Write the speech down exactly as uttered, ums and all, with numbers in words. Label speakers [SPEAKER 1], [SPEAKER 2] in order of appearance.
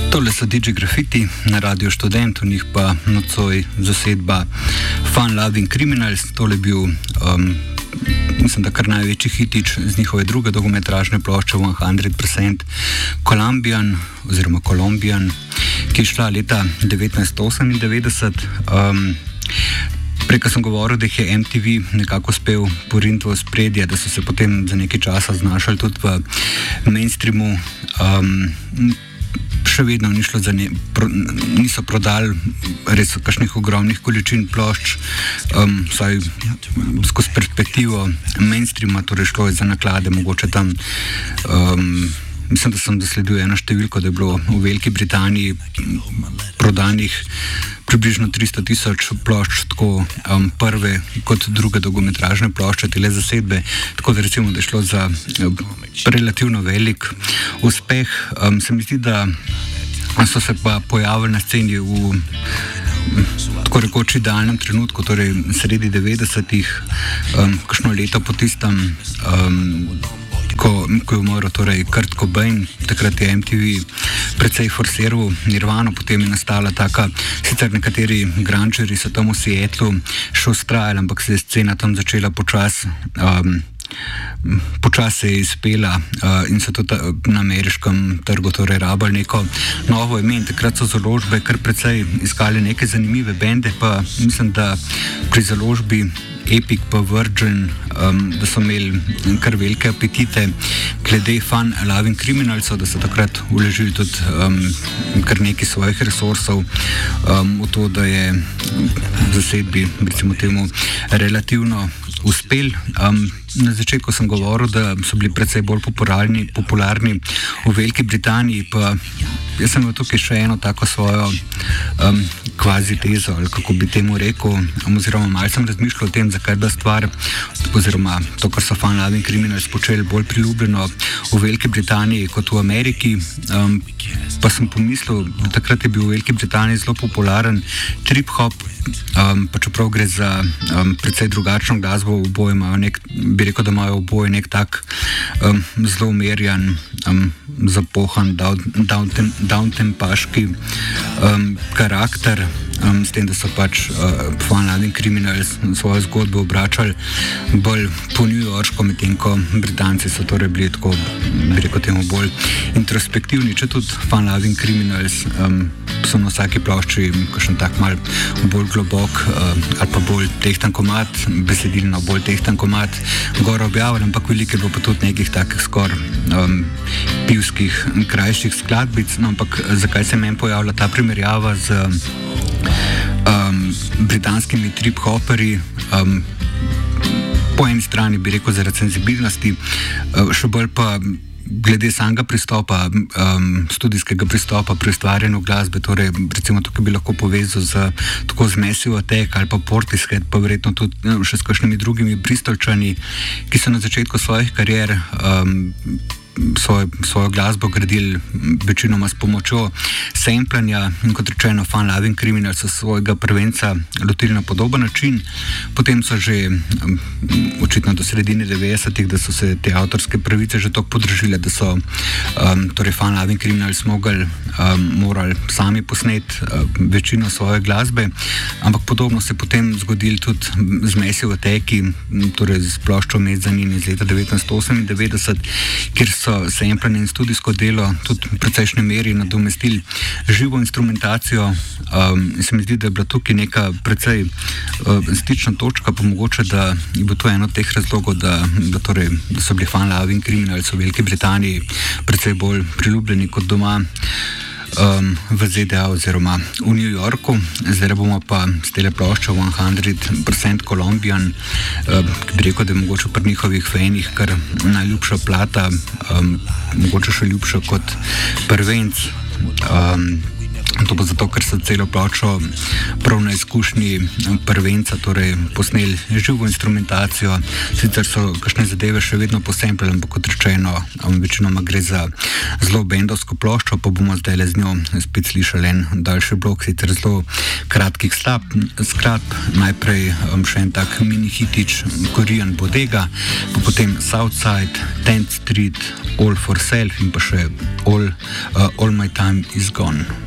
[SPEAKER 1] Tole so D J Graffiti na Radio Študent, v njih pa nocoj zasedba Fun Loving Criminals. Tole je bil, um, mislim, da kar največji hitič z njihove druge dolgometražne plošče sto procent Colombian oziroma Colombian, ki je šla leta devetnajststo osemindevetdeset. Um, Prej sem govoril, da jih je M T V nekako uspel poriniti v ospredje, da so se potem za nekaj časa znašali tudi v mainstreamu. Um, še vedno ni šlo za ne, pro, niso prodali res kakšnih ogromnih količin plošč, um, saj skozi perspektivo mainstreama, torej šlo je za naklade, mogoče tam, um, mislim, da sem zasledil eno številko, da je bilo v Veliki Britaniji prodanih približno tristo tisoč plošč, tako um, prve kot druge dolgometražne plošče, tele zasedbe, tako da recimo, da je šlo za um, relativno velik uspeh. Um, se mi zdi, da so se pa pojavili na sceni v tako rekoč idealnem trenutku, torej sredi devetdesetih, um, kakšno leto po tistem, um, Ko, ko je umrl torej Kurt Cobain. Takrat je M T V precej forsiral Nirvano, potem je nastala taka, sicer nekateri grungerji so tam v Seattlu še ustrajali, ampak se je scena tam začela počasi um, počasi se je izpela uh, in so tudi na ameriškem trgu torej rabili neko novo ime. Takrat so založbe kar precej iskali neke zanimive bende, pa mislim, da pri založbi Epic pa Virgin, um, da so imeli kar velike apetite glede Fun Loving Criminalsov, da so takrat vložili tudi um, kar nekaj svojih resursov um, v to, da je zasedbi, recimo temu, relativno uspel. Um, na začetku sem govoril, da so bili precej bolj popularni, popularni v Veliki Britaniji, pa jaz sem imel tukaj še eno tako svojo um, kvazi tezo, ali kako bi temu rekel, um, oziroma malo sem razmišljal o tem, zakaj da stvar, oziroma to, kar so Fun Loving Criminals počeli bolj priljubljeno v Veliki Britaniji kot v Ameriki. Um, pa sem pomislil, da takrat je bil v Veliki Britaniji zelo popularen trip-hop, um, pa čeprav gre za um, precej drugačno glasbo, oboje imajo nek, bi rekel, da imajo oboje nek tak um, zelo umerjan, um, zapohan, downtempaški um, karakter, um, s tem, da so pač uh, Fun Loving Criminals svojo zgodbo obračali bolj po newyorško, medtem ko Britanci so torej bili tako, bi rekel temu, bolj introspektivni. Če tudi Fun Loving Criminals um, so na vsaki plošči kakšen tak mal bolj globok uh, ali pa bolj tehtan komad, besedilno bolj tehtan komad gor objavili, ampak veliko je bilo pa tudi nekih takih skor um, pivskih, krajših skladbic. No, ampak zakaj se meni pojavlja ta primerjava z um, britanskimi trip-hoperi? Um, po eni strani bi rekel zaradi senzibilnosti, uh, še bolj pa glede samega pristopa, um, studijskega pristopa pri ustvarjanju glasbe, torej recimo tukaj bi lahko povezal z tako z Massive Attack ali pa Portishead, pa verjetno tudi ne, še s kakšnimi drugimi Bristolčani, ki so na začetku svojih karier um, Svoj, svojo glasbo gradili večinoma s pomočjo samplanja, in kot rečeno Fun Loving Criminals so svojega prvenca lotili na podoben način. Potem so že um, očitno do sredine devetdesetih, da so se te avtorske pravice že toliko podražile, da so um, torej Fun Loving Criminals mogli, um, morali sami posneti um, večino svoje glasbe, ampak podobno se potem zgodili tudi z Massive Attacki, torej z ploščo Mezzanin iz leta devetnajststo osemindevetdeset, kjer so samplanje in studijsko delo tudi v precejšnji meri nadomestili živo instrumentacijo. Um, in se mi zdi, da je bila tukaj neka precej uh, stična točka, pa mogoče, da je bilo to eno od teh razlogov, da, da, torej, da so bili Fun Loving Criminals v Veliki Britaniji precej bolj priljubljeni kot doma um, v Z D A oziroma v New Yorku. Zdaj bomo pa z tele plošče sto procent Colombian, um, ki bi rekel, da je mogoče pri njihovih fanih kar najljubša plata, um, mogoče še ljubša kot prvenc. Um, To pa zato, ker so celo pločo prav na izkušnji prvenca, torej posneli živo instrumentacijo. Sicer so kakšne zadeve še vedno posempljali, ampak kot rečeno, večinoma gre za zelo bendovsko ploščo, pa bomo zdaj le z njo spet slišali en daljši blok, sicer zelo kratkih skladb. Najprej še en tak mini hitič Korean Bodega, pa potem Southside, tenth Street, All for Self in pa še All, uh, All My Time Is Gone.